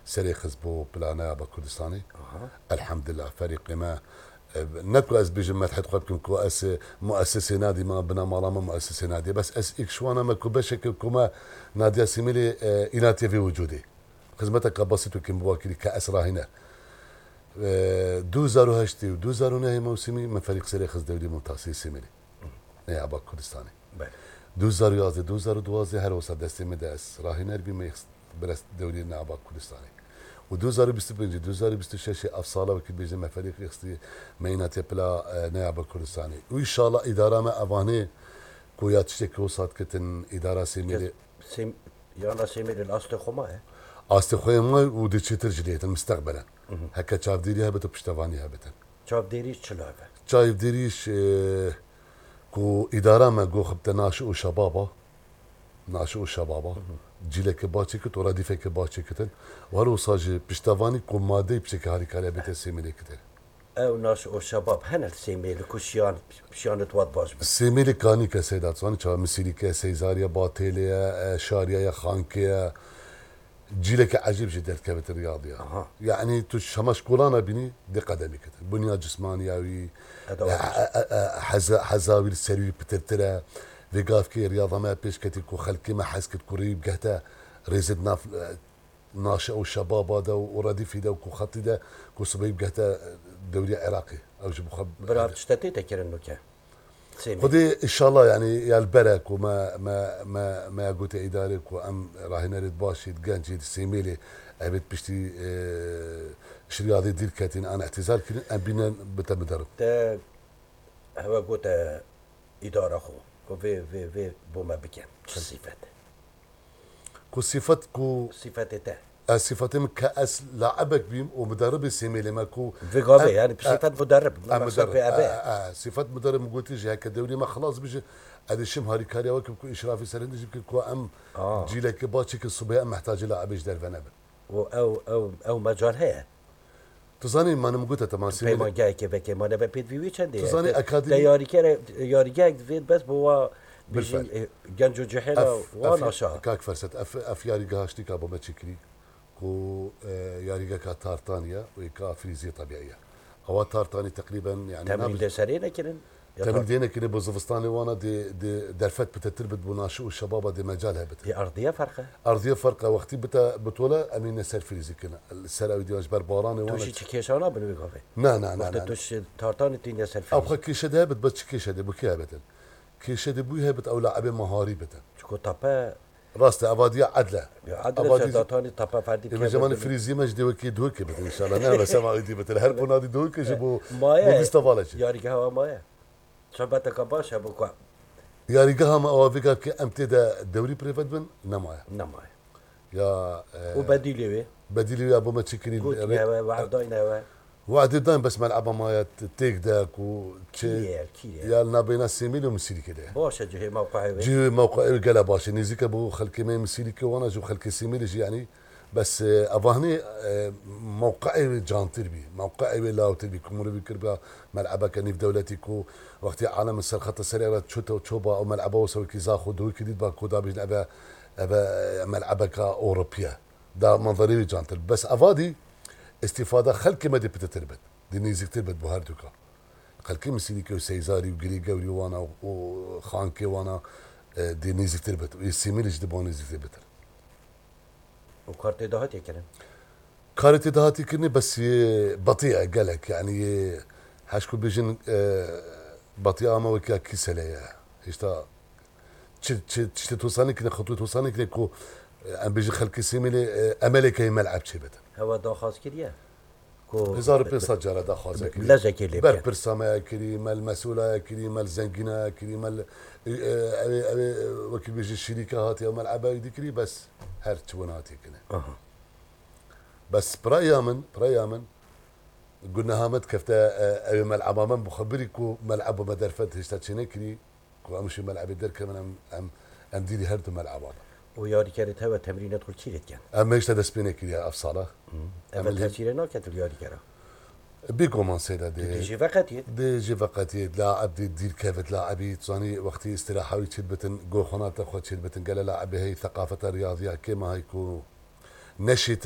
سري خزبو بلانا بكردستاني الحمد لله فريق ما نكو اس بيجي تحت قبكم كو مؤسسه نادي ما بنا مرام مؤسسه نادي بس اس اكشوانا ما كو بشكل كما نادي سيميلي اناتي في وجودي خدمتك بسيط كم بواكري كاسرى هنا 2008 و 2009 موسمي من فريق سري خز دوري ممتاز سيميلي يا ابا كردستاني 2011 2012 هر وسط دستي مداس راهنا بما برس دوري نابا كردستاني و 2025 2026 افصاله وكل بيجي مع فريق يخصي مينات بلا نائب كردستاني وان شاء الله اداره ما افاني كويا تشتكي وصات كتن اداره سيميلي يلا سيميلي الاصل خما اصل ما ودي ترجليه المستقبلا هكا شاف ديريها بتبشتفاني هبتن شاف ديريش شلافه شايف ديريش كو اداره ما جو خبت ناشئ شبابه ناشئ شبابه جيلك باچكت و رديفك باچكتن وهرو صاجي بشتفاني كو مادي بشكل هاري كاري بيت سيميلي كتر او ناشئ شباب هنا السيميلي كوشيان تواد باش سيميلي كاني كسيدات صاني چا مسيري كسيزاريا باتيليا شاريا يا خانكيا جيلك عجيب جدا كبت الرياضيه يعني تش همش كولانا بني دي قدمي كتر بنيه جسمانياوي حزاوي السري بترترا فيقاف كي رياضه ما بيش كتيكو خلكي ما حسكت كوريب قهتا ريزد ناف ناشئ والشباب هذا ورديف ده وكو خطي ده كو سبيب قهتا دوري عراقي او جبو خب برات شتتي كرنوكا خدي ان شاء الله يعني يا البرك وما قلت ادارك وام راهي نريد باشي تقانجي السيميلي عبيت بشتي رياضي دير كاتين انا اعتزال كن ام بينا بتمدرب تا هو قلت اداره اخو في بوما بكم شو صفات كو صفات كو صفات صفاتهم كاس لاعبك بيم ومدرب السيميلي ماكو في غابي يعني بصفات مدرب صفات مدرب قلت جي هكا دوري ما خلاص بيجي هذا الشم هاري كاريا وكم كو اشرافي سرند جيب كو ام جيلك باتشك الصبيه محتاج لاعب يجدر فنبل او مجال هي تظني ما انا قلت تمام سيميلي ما جاي كيف ما انا بيت في ويتش عندي تظني اكاديمي ياري جاك فيت بس هو بيجي جنجو جحيلا وانا شا كاك فرست اف ياري قاشتي كابو ماتشكري كو ياريغا كتارتانيا ويكا فريزية طبيعية هو تارتاني تقريبا يعني تمرين دي سرينا كنن تمرين دينا كنن بوزفستاني وانا دي درفت بتتربت بناشئ والشباب دي مجالها بت دي أرضية فرقة وقتي بتولا أمين نسر فريزي كنا السراوي دي أجبر باراني وانا توشي تكيشانا بنويقافي نا توشي تارتاني تين يسر فريزي أبقى كيشة هابت بس كيشة دي بكيها بتن كيشة دي بوي هابت أو لاعبين مهاري بتن شكو طابا راسته اباديه عدله سداتاني طابا فردي في زمان فريزي مجدي وكي دوكي ان شاء الله انا سامع ودي بتل هربوا نادي دوكي جيبوا مستفالش يا رجال مايا شبتك باش ابو يا رجال ما اوافقك كي امتدى الدوري بريفدمن نمايا يا بديلي ابو ما تشكري وعد دايم بس ملعبه ما تيك داك و يا نابينا سيميل ومسيري كده باش جي موقعي قال باش نيزيك ابو خلكي ما مسيري وانا جو خلكي سيميل يعني بس افاني موقعي جان تربي موقعي لا تربي كمول بكربا ملعبه كان في دولتكو وقت عالم السرخط السريره تشوبا او ملعبه وسوي كي زاخو دوي كديد باكو دا بيلعبها ملعبك اوروبيا دا منظري جان تربي بس افادي استفاده خلكي ما دي بتتربت دي نيزك تربت بهاردوكا خلكي مسيليكي وسيزاري وجريجا ويوانا وخانكي وانا دي نيزك تربت ويسيميلش دبون نيزك تربت وكارتي دهاتي كرن كارتي دهاتي كرني بس بطيئه قالك يعني هاشكو بيجن بطيئه ما وكا كيسله اشتا تشت توصلني كنا خطوه توصلني كنا كو ام بيجي خلكي سيميلي املكي ملعب شبت هو داخاز كريا كو هزار بيصات جرى داخاز كريا لا زكي لي بر برسامه كريم المسؤوله كريم الزنقنا كريم وكي بيجي الشركه هاتي او ملعبه يدكري بس هرت وناتي كنا بس برايامن قلنا هامت كفتا اي ملعب من بخبركو ملعب مدرفت هشتاتشيني كري كو امشي ملعب الدر كمان ام ديري هرت ملعب وياري كانت هوا تمرين ادخل كيرت كان اما ايش تدسبيني كريا افصاله اما الهشيرنا كانت الياري كرا بيكومانسي دي جي فقاتي لاعب دير كافت لاعبي تصاني وقتي استراحه ويتشبتن جو خنات اخو تشبتن قال لاعب هي ثقافه رياضيه كما هيكو نشيت